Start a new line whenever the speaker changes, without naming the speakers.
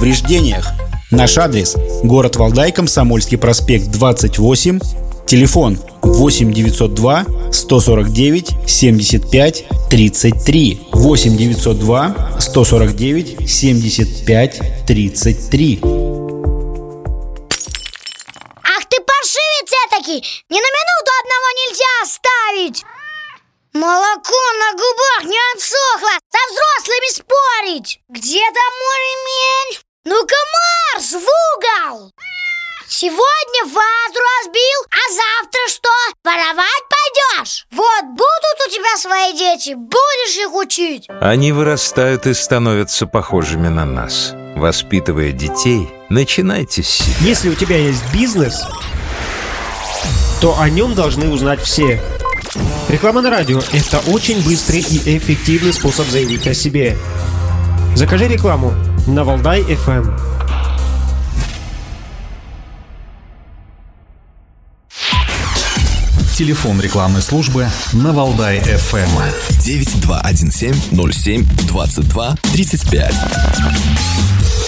повреждениях. Наш адрес – город Валдай, Комсомольский проспект, 28, телефон 8 902 149 75 33, 8 902 149 75 33.
Ах ты паршивец этакий! Ни на минуту одного нельзя оставить! Молоко на губах не отсохло! Со взрослыми спорить! Где там мой ремень? Ну-ка марш в угол! Сегодня вазу разбил, а завтра что? Воровать пойдешь? Вот будут у тебя свои дети, будешь их учить.
Они вырастают и становятся похожими на нас. Воспитывая детей, начинайте с себя.
Если у тебя есть бизнес, то о нем должны узнать все. Реклама на радио – это очень быстрый и эффективный способ заявить о себе. Закажи рекламу на Валдай FM.
Телефон рекламной службы на Валдай FM
9217 07 22 35.